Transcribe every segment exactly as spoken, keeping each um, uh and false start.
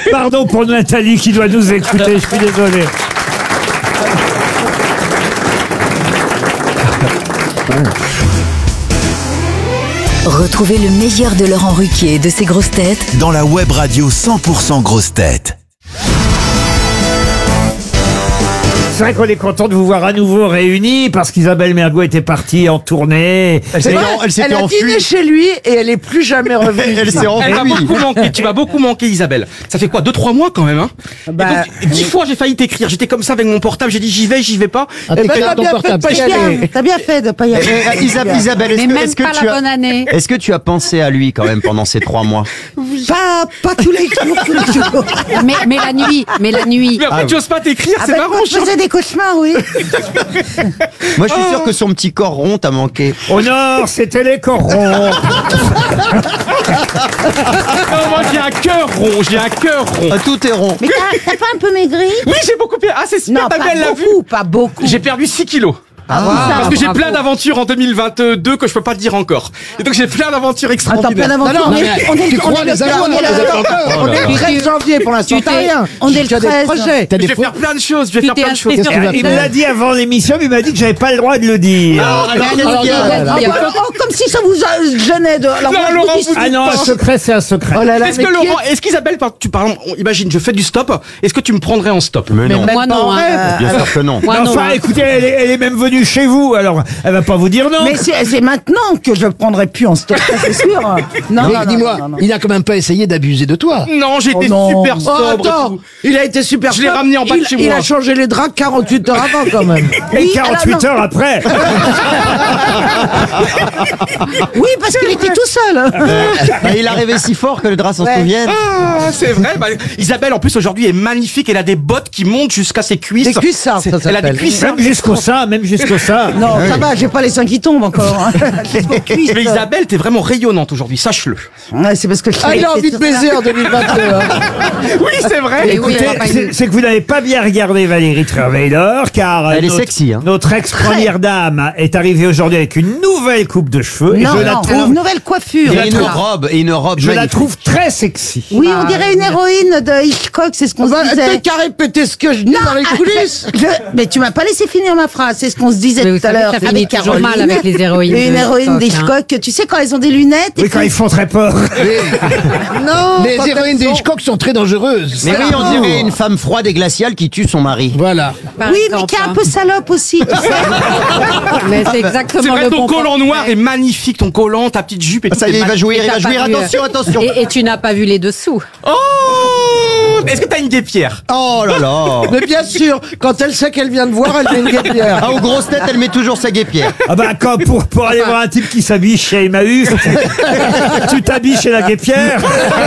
Pardon pour Nathalie qui doit nous écouter, je suis désolé. Retrouvez le meilleur de Laurent Ruquier et de ses grosses têtes dans la web radio cent pour cent grosses têtes. C'est vrai qu'on est content de vous voir à nouveau réunis parce qu'Isabelle Mergo était partie en tournée. Elle, s'est- elle s'était Elle a enfuie. dîné chez lui et elle est plus jamais revenue. Elle s'est Elle m'a enfuie. beaucoup manqué, tu m'as beaucoup manqué Isabelle. Ça fait quoi, deux trois mois quand même hein. Bah, Et donc, dix fois j'ai failli t'écrire, j'étais comme ça avec mon portable, j'ai dit j'y vais, j'y vais pas. Eh ben, t'as bien fait de pas y aller. T'as bien fait de pas y Eh, aller. eh, Isab- Isabelle, est-ce Mais que, même est-ce que pas tu la as, bonne année. est-ce que tu as pensé à lui quand même pendant ces trois mois? Pas, pas tous les jours, tous les jours. Mais, mais la nuit, mais la nuit. Mais après tu oses pas t'écrire, Ah c'est ben, marrant. je faisais des cauchemars, oui. Moi, je suis sûr que son petit corps rond t'a manqué. Au nord, c'était les corons. Non, moi j'ai un cœur rond, j'ai un cœur rond. Ah, tout est rond. Mais t'as t'as pas un peu maigri? Oui, j'ai beaucoup perdu. Ah, c'est super, Non, ta pas belle l'a vu. beaucoup, pas beaucoup. J'ai perdu six kilos. Ah, Parce que j'ai bravo. plein d'aventures en deux mille vingt-deux que je peux pas te dire encore. Et donc j'ai plein d'aventures Attends, plein extraordinaires. d'aventures. Non, non, On est- on est- tu on crois est les le- avoir, on est on les a le- pas encore. on est le Tu- treize janvier pour l'instant. tu T'as t'es- rien. on est le Tu as des treize. projets. T'as Je des vais pro- faire plein de choses, je vais Tu faire t'es plein de choses. inscrit sur Qu'est-ce que tu vas Il faire me l'a dit avant l'émission, mais il m'a dit que j'avais pas le droit de le dire. Alors, Alors, qu'est-ce il qu'il y a, a là, dit, là il y a- Oh, comme si ça vous a- gênait de. Alors, Non, moi, je Laurent, vous dis- vous Ah non, un secret, c'est un secret. Oh là là, Est-ce mais que qui Laurent, est-ce qu'Isabelle, par- tu parles, on- imagine, je fais du stop, est-ce que tu me prendrais en stop? Mais non. même Moi pas non, en hein. rêve. Bien sûr que non. Moi, Mais non, enfin, hein. écoutez, elle est, elle est même venue chez vous, alors elle va pas vous dire non. Mais c'est c'est maintenant que je prendrai plus en stop, ça, c'est sûr. Non, Mais non, non, dis-moi, non, non. il a quand même pas essayé d'abuser de toi. Non, j'ai Oh été non. super Oh, sobre. et attends, tout. il a été super. Je l'ai sobre. ramené en bas de Il- chez Il moi. a changé les draps quarante-huit heures avant quand même. Et Oui, quarante-huit alors, non. heures après. Oui, parce qu'il était tout seul. Bah, il a rêvé si fort que le drap s'en Ouais. souvienne. Ah, c'est vrai. Bah, Isabelle, en plus, aujourd'hui, est magnifique. Elle a des bottes qui montent jusqu'à ses cuisses. Des cuissards, C'est- ça Elle a des s'appelle. cuissards. Même jusqu'au sein, même jusqu'au sein. Non, ça va, j'ai pas les seins qui tombent encore. hein. Jusqu'aux cuisses. Mais Isabelle, t'es vraiment rayonnante aujourd'hui, sache-le. Ouais, c'est parce que je Ah, il a envie de baiser en deux mille vingt-deux. hein. Oui, c'est vrai. Mais oui, Écoutez, elle va pas c'est y- c'est que vous n'avez pas bien regardé Valérie Trierweiler, car Elle est notre, sexy, hein. notre ex-première dame est arrivée aujourd'hui avec une nouvelle coupe de cheveux. et Non, je la non, trouve, une nouvelle coiffure. Et une robe, et une robe je la magnifique. trouve très sexy. Oui, on dirait une héroïne de Hitchcock, c'est ce qu'on se disait. T'as qu'à répéter ce que je dis dans les ah, coulisses. je- mais tu m'as pas laissé finir ma phrase, c'est ce qu'on se disait Mais vous tout à savez l'heure. que ça finit avec toujours Caroline. mal avec les héroïnes Une de héroïne Hitchcock, hein. d'Hitchcock, tu sais quand elles ont des lunettes. et Oui, quand puis- ils font très peur. Non, Les quand héroïnes de elles sont- Hitchcock sont très dangereuses. Mais oui, on dirait une femme froide et glaciale qui tue son mari. Voilà. Par Oui, mais exemple, qui est un hein. peu salope aussi, tu sais. Mais c'est exactement C'est vrai, le ton bon collant point. noir est magnifique, ton collant, ta petite jupe et tout. Ça y est, est il va jouer, Et il va t'as jouer. pas vu, Attention, euh, attention. Et, et tu n'as pas vu les dessous. Oh! Est-ce que t'as une guêpière? Oh là là. Mais bien sûr, quand elle sait qu'elle vient de voir, elle met une guêpière. Ah, aux grosses têtes, elle met toujours sa guêpière. Ah bah quand pour, pour aller voir un type qui s'habille chez Emmaüs, tu t'habilles chez la guêpière.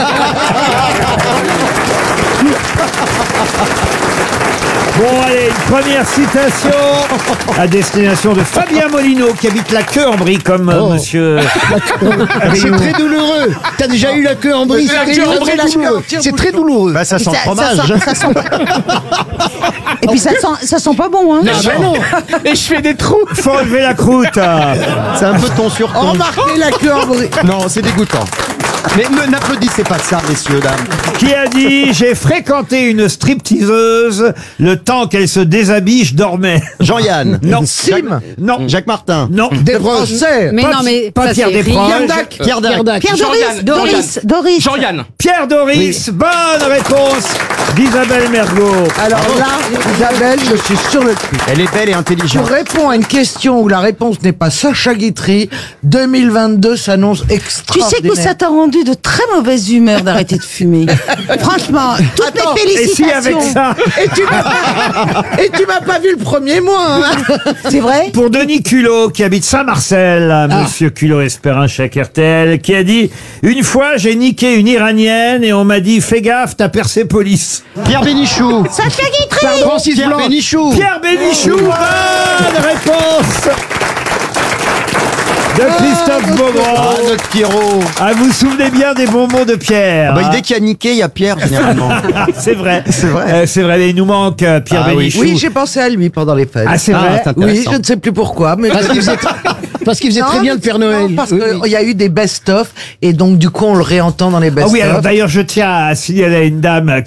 Bon allez, une première citation à destination de Fabien Molino qui habite la queue en brie comme euh, Oh. monsieur. C'est très douloureux. T'as déjà eu la queue en brie. La C'est queue en très brie, douloureux. C'est très douloureux. Bah, ça Et sent le ça- fromage. ça sent- ça sent- Et puis ça sent, ça sent pas bon, hein. Ah ben non. Et je fais des trous. Faut enlever la croûte. C'est un peu ton sur ton. Remarquez la queue en brie. Non, c'est dégoûtant. Mais ne- n'applaudissez pas de ça, messieurs, dames. Qui a dit j'ai fréquenté une stripteaseuse le temps qu'elle se déshabille, je dormais. Jean-Yann. Non. Sim. Non. Jacques Martin. Non. Des Français. Mais Pas- non, mais pas ça, Pierre c'est Desproges. rien. Dac. Pierre Dac. Dac. Pierre Jean-Yann, Doris, Doris, Doris. Jean-Yann. Pierre Doris, bonne réponse d'Isabelle Mergo. Alors là, Isabelle, je suis sur le cul. Elle est belle et Je intelligente. réponds à une question où la réponse n'est pas Sacha Guitry. deux mille vingt-deux s'annonce Tu extraordinaire. sais que ça t'a rendu de très mauvaise humeur d'arrêter de fumer. Franchement, toutes Attends, mes Et si félicitations. avec ça, Et tu m'as et tu m'as pas vu le premier mois. Hein. C'est vrai? pour Denis Culot qui habite Saint-Marcel, monsieur Culot espère un chèque R T L, qui a dit une fois j'ai niqué une Iranienne et on m'a dit fais gaffe t'as Persépolis. Pierre Bénichou. Sacha Guitry. Francis Pierre Blanc. Bénichou. Pierre Bénichou, bonne réponse de Christophe Beaugrand. Ah, notre Pierrot. Ah, vous vous souvenez bien des bons mots de Pierre. Bah, hein dès qu'il y a niqué, il y a Pierre, généralement. C'est vrai. C'est vrai. Euh, c'est vrai, mais il nous manque euh, Pierre Ah oui. Bénichou. Oui, j'ai pensé à lui pendant les fêtes. Ah, c'est Ah, vrai. c'est Oui, intéressant. je ne sais plus pourquoi, mais parce qu'il faisait, parce qu'il faisait très Non, bien le Père Noël. non, parce parce qu'il que- y a eu des best-of et donc du coup on le réentend dans les Ah best-of. oui, alors d'ailleurs, je tiens à signaler à une dame